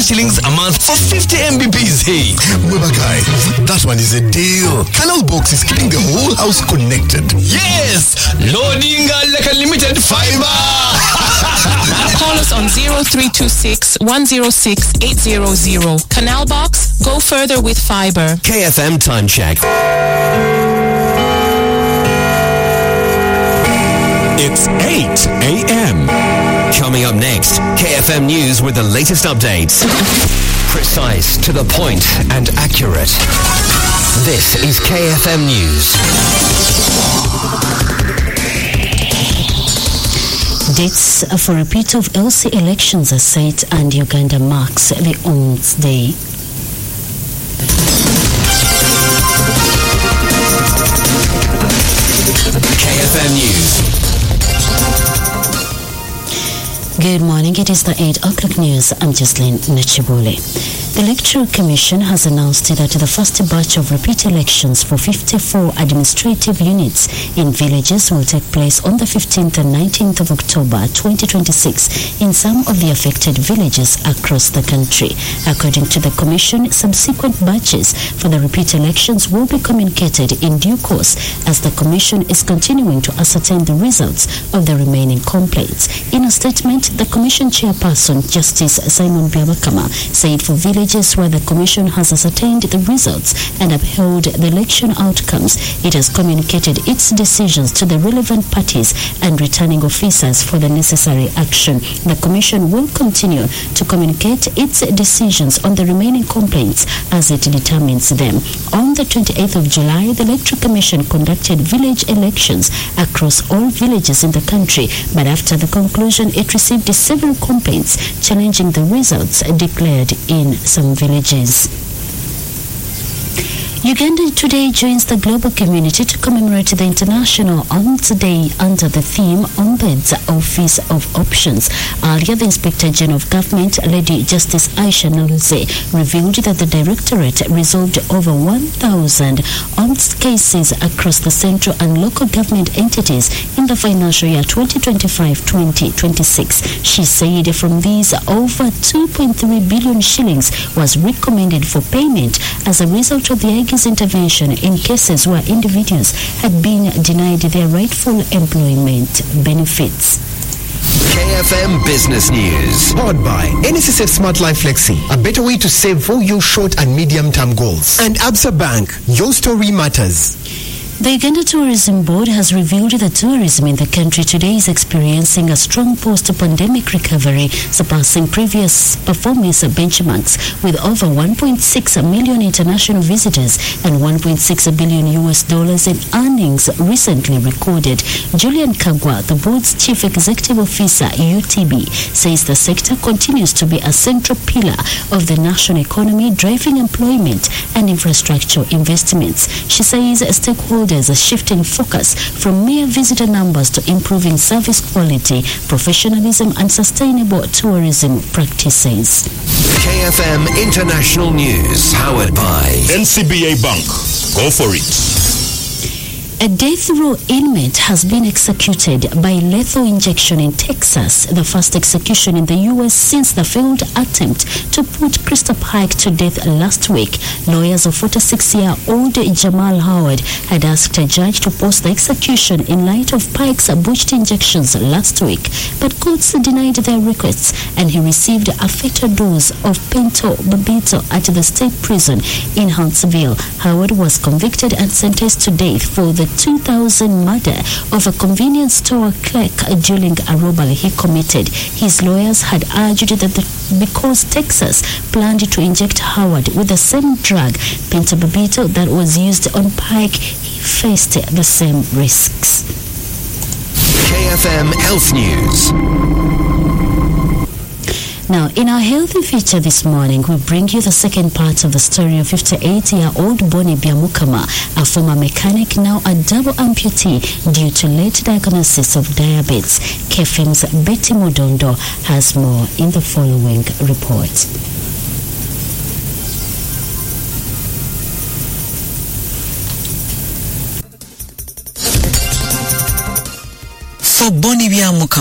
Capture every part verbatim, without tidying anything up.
shillings a month for fifty megabits. Hey, Mubakai, that one is a deal. Canal Box is keeping the whole house connected. Yes, loading like a limited fiber. Call us on zero three two six, one zero six, eight zero zero. Canal Box, go further with fiber. K F M time check. It's eight a.m. Coming up next, K F M News with the latest updates. Precise, to the point, and accurate. This is K F M News. Dates for repeat of L C elections are set and Uganda marks the On's Day. K F M News. Good morning, it is the eight o'clock news. I'm Jocelyn Nachibule. The Electoral Commission has announced that the first batch of repeat elections for fifty-four administrative units in villages will take place on the fifteenth and nineteenth of October twenty twenty-six in some of the affected villages across the country. According to the Commission, subsequent batches for the repeat elections will be communicated in due course as the Commission is continuing to ascertain the results of the remaining complaints. In a statement, the Commission Chairperson, Justice Simon Byabakama, said for villages where the Commission has ascertained the results and upheld the election outcomes, it has communicated its decisions to the relevant parties and returning officers for the necessary action. The Commission will continue to communicate its decisions on the remaining complaints as it determines them. On the twenty-eighth of July, the Electoral Commission conducted village elections across all villages in the country, but after the conclusion, it received several complaints challenging the results declared in some villages. Uganda today joins the global community to commemorate the International Ombuds Day under the theme Ombuds Office of Options. Earlier, the Inspector General of Government, Lady Justice Aisha Naluze, revealed that the Directorate resolved over one thousand Ombuds cases across the central and local government entities in the financial year twenty twenty-five twenty twenty-six. She said from these, over two point three billion shillings was recommended for payment as a result of the intervention in cases where individuals had been denied their rightful employment benefits. K F M Business News. Powered by N S S F Smart Life Flexi, a better way to save for your short and medium term goals. And Absa Bank, your story matters. The Uganda Tourism Board has revealed that tourism in the country today is experiencing a strong post-pandemic recovery, surpassing previous performance benchmarks with over one point six million international visitors and one point six billion U S dollars in earnings recently recorded. Julian Kagwa, the board's chief executive officer, U T B, says the sector continues to be a central pillar of the national economy, driving employment and infrastructure investments. She says stakeholders are shifting focus from mere visitor numbers to improving service quality, professionalism, and sustainable tourism practices. K F M International News, powered by N C B A Bank. Go for it. A death row inmate has been executed by lethal injection in Texas, the first execution in the U S since the failed attempt to put Christopher Pike to death last week. Lawyers of forty-six-year-old Jamal Howard had asked a judge to post the execution in light of Pike's botched injections last week, but courts denied their requests and he received a fatal dose of pentobarbital at the state prison in Huntsville. Howard was convicted and sentenced to death for the two thousand murder of a convenience store clerk during a robbery he committed. His lawyers had urged that the, because Texas planned to inject Howard with the same drug, pentobarbital, that was used on Pike, he faced the same risks. K F M Health News. Now, in our healthy feature this morning, we bring you the second part of the story of fifty-eight-year-old Bonnie Byamukama, a former mechanic, now a double amputee due to late diagnosis of diabetes. K F M's Betty Mudondo has more in the following report. For Bonnie Byamukama,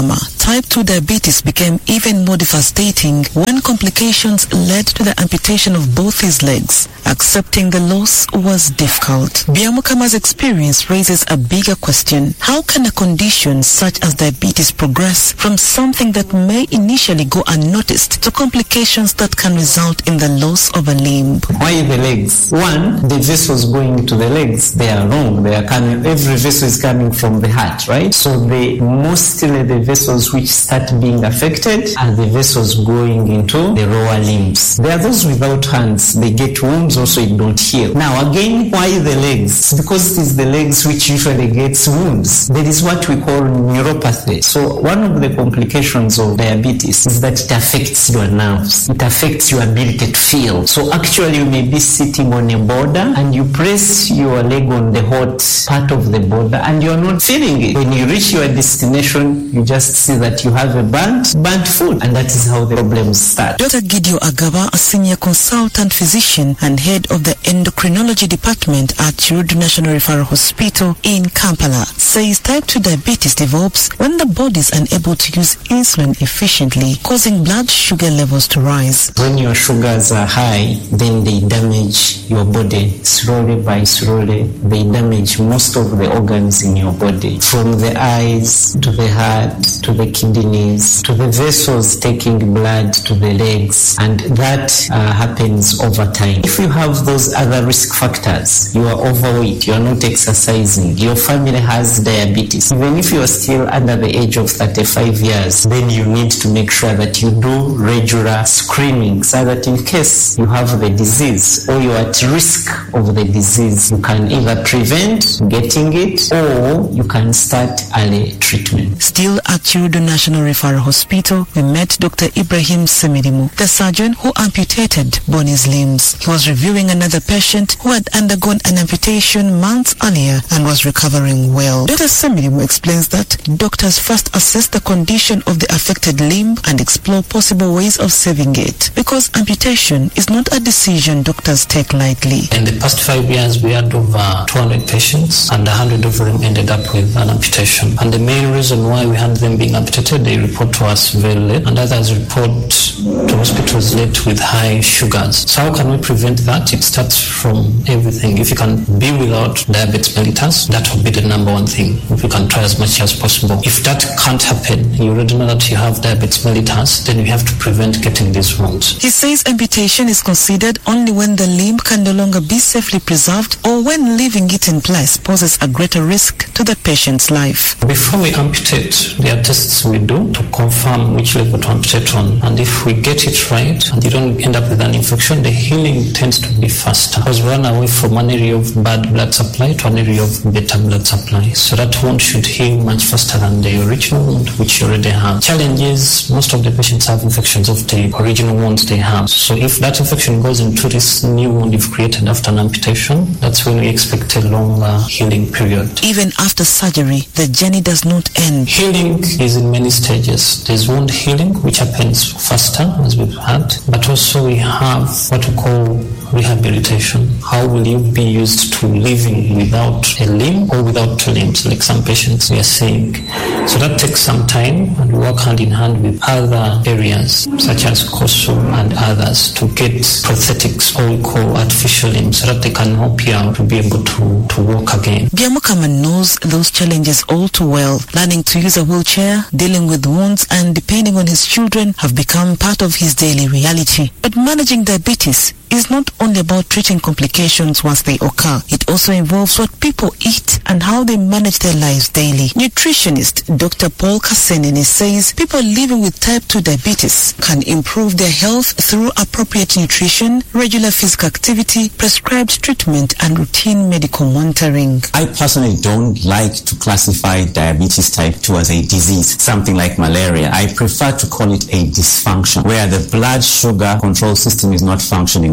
type two diabetes became even more devastating when complications led to the amputation of both his legs. Accepting the loss was difficult. Biamukama's experience raises a bigger question. How can a condition such as diabetes progress from something that may initially go unnoticed to complications that can result in the loss of a limb? Why the legs? One, the vessels going to the legs, they are wrong. They are coming, every vessel is coming from the heart, right? So the mostly the vessels which start being affected are the vessels going into the lower limbs. There are those without hands, they get wounds, also it don't heal. Now again, why the legs? It's because it is the legs which usually gets wounds. There is what we call neuropathy. So one of the complications of diabetes is that it affects your nerves. It affects your ability to feel. So actually you may be sitting on a border and you press your leg on the hot part of the border and you're not feeling it. When you reach your destination, you just see that you have a burnt, burnt foot, and that is how the problems start. Doctor Gideon Agaba, a senior consultant physician and head of the endocrinology department at Chirudu National Referral Hospital in Kampala, says type two diabetes develops when the body is unable to use insulin efficiently, causing blood sugar levels to rise. When your sugars are high, then they damage your body slowly by slowly. They damage most of the organs in your body, from the eyes to the heart to the kidneys to the vessels taking blood to the legs, and that uh, happens over time. If you have those other risk factors, you are overweight, you are not exercising, your family has diabetes, even if you are still under the age of thirty-five years, then you need to make sure that you do regular screening so that in case you have the disease or you are at risk of the disease, you can either prevent getting it or you can start early treatment. Still at Chirudu National Referral Hospital, we met Doctor Ibrahim Semirimu, the surgeon who amputated Bonnie's limbs. He was reviewing another patient who had undergone an amputation months earlier and was recovering well. Doctor Semirimu explains that doctors first assess the condition of the affected limb and explore possible ways of saving it, because amputation is not a decision doctors take lightly. In the past five years, we had over two hundred patients and one hundred of them ended up with an amputation. And the main reason why we had them being amputated, they report to us very late, and others report to hospitals late with high sugars. So how can we prevent that? It starts from everything. If you can be without diabetes mellitus, that will be the number one thing. If you can try as much as possible. If that can't happen, you already know that you have diabetes mellitus, then you have to prevent getting these wounds. He says amputation is considered only when the limb can no longer be safely preserved or when leaving it in place poses a greater risk to the patient's life. Before we amputate, there are tests we do to confirm which level to amputate on. And if we get it right and you don't end up with an infection, the healing tends to be faster. Because we run away from an area of bad blood supply to an area of better blood supply. So that wound should heal much faster than the original wound which you already have. Challenge is most of the patients have infections of the original wounds they have. So if that infection goes into this new wound you've created after an amputation, that's when we expect a longer healing period. Even after surgery, the journey does not end. Healing is in many stages. There's wound healing, which happens faster, as we've had, but also we have what we call rehabilitation. How will you be used to living without a limb or without two limbs, like some patients we are seeing. So that takes some time, and we work hand in hand with other areas, such as COSO and others, to get prosthetics, or we call artificial limbs, so that they can help you out to be able to, to walk again. Biamukama knows those challenges all too well. Learning to use a wheelchair, dealing with wounds, and depending on his children have become part of his daily reality. But managing diabetes is not only about treating complications once they occur. It also involves what people eat and how they manage their lives daily. Nutritionist Doctor Paul Kasenene says people living with type two diabetes can improve their health through appropriate nutrition, regular physical activity, prescribed treatment, and routine medical monitoring. I personally don't like to classify diabetes type two as a disease, something like malaria. I prefer to call it a dysfunction, where the blood sugar control system is not functioning well.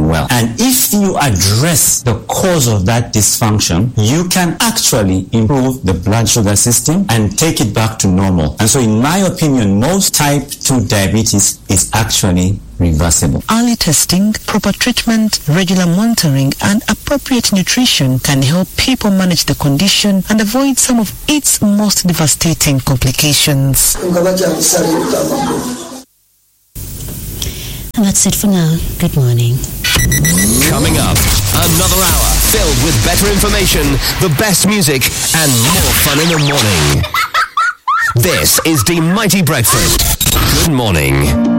well. And if you address the cause of that dysfunction, you can actually improve the blood sugar system and take it back to normal. And so in my opinion, most type two diabetes is actually reversible. Early testing, proper treatment, regular monitoring, and appropriate nutrition can help people manage the condition and avoid some of its most devastating complications. And that's it for now. Good morning. Coming up, another hour filled with better information, the best music, and more fun in the morning. This is the Mighty Breakfast. Good morning.